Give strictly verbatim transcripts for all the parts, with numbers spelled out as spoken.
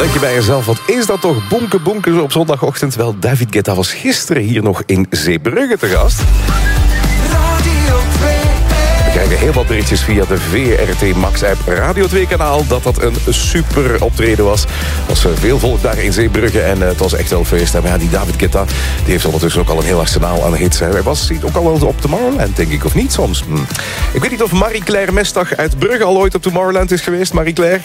Denk je bij jezelf, wat is dat toch bonke bonke op zondagochtend? Wel, David Guetta was gisteren hier nog in Zeebrugge te gast. We krijgen heel wat berichtjes via de V R T Max-app Radio twee-kanaal... dat dat een super optreden was. Er was veel volk daar in Zeebrugge en uh, het was echt wel feest. Maar ja, die David Guetta die heeft ondertussen ook al een heel arsenaal aan hits. Hij was ook al wel op Tomorrowland, denk ik, of niet soms? Hm. Ik weet niet of Marie-Claire Mestag uit Brugge al ooit op Tomorrowland is geweest. Marie-Claire?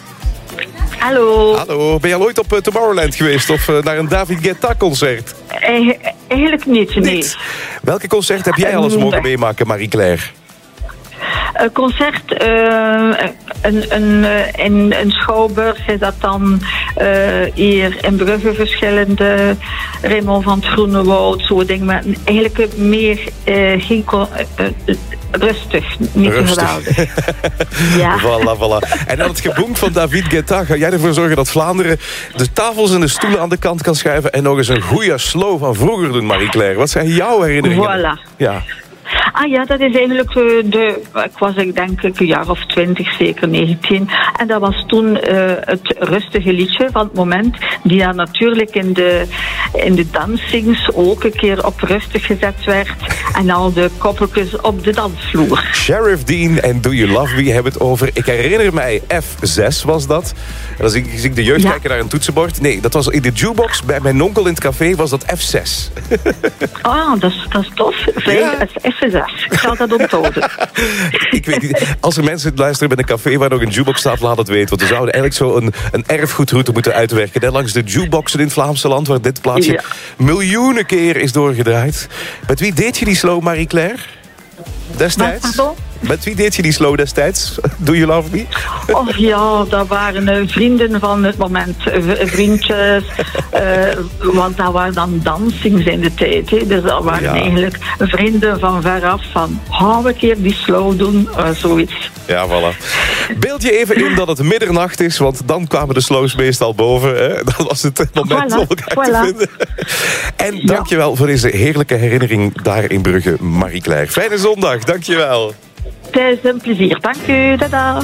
Hallo. Hallo. Ben je al ooit op uh, Tomorrowland geweest of uh, naar een David Guetta-concert? E- eigenlijk niet, nee. Niet. Welke concert heb jij al eens mogen meemaken, Marie-Claire? Een concert uh, een, een, uh, in een schouwburg is dat dan uh, hier in Brugge verschillende. Raymond van het Groenewoud, zo'n ding. Maar eigenlijk meer uh, geen con- uh, uh, rustig, niet Rustig. geweldig. Ja. Voilà, voilà. En dan het gebonk van David Guetta. Ga jij ervoor zorgen dat Vlaanderen de tafels en de stoelen aan de kant kan schuiven en nog eens een goede slow van vroeger doen, Marie-Claire? Wat zijn jouw herinneringen? Voilà. Ja. Ah ja, dat is eigenlijk uh, de... Ik was ik denk ik een jaar of twintig, zeker negentien. En dat was toen uh, het rustige liedje van het moment. Die dan natuurlijk in de, in de dansings ook een keer op rustig gezet werd. En al de koppeltjes op de dansvloer. Sheriff Dean en Do You Love Me hebben het over... Ik herinner mij, F zes was dat. En dan zie ik, zie ik de jeugd Ja. kijken naar een toetsenbord. Nee, dat was in de jukebox. Bij mijn onkel in het café was dat F zes. Ah, dat is, dat is tof. Vijf Ja. is F zes. Ik zal dat onthouden. Ik weet niet, als er mensen luisteren bij een café waar nog een jukebox staat, laat het weten. Want we zouden eigenlijk zo een, een erfgoedroute moeten uitwerken. Hè, langs de jukeboxen in het Vlaamse land, waar dit plaatsje Ja. miljoenen keer is doorgedraaid. Met wie deed je die slow, Marie-Claire? Destijds? Wat, pardon? Met wie deed je die slow destijds? Do You Love Me? Oh ja, dat waren uh, vrienden van het moment. Uh, vriendjes. Uh, want dat waren dan dansings in de tijd. Hè. Dus dat waren Ja. eigenlijk vrienden van veraf. Van, gaan we een keer die slow doen? Uh, zoiets. Ja, voilà. Beeld je even in dat het middernacht is, want dan kwamen de slows meestal boven. Hè? Dat was het moment Voilà, om elkaar voilà. te vinden. En dankjewel voor deze heerlijke herinnering daar in Brugge, Marie-Claire. Fijne zondag, dankjewel. Het is een plezier. Dank u. Tada.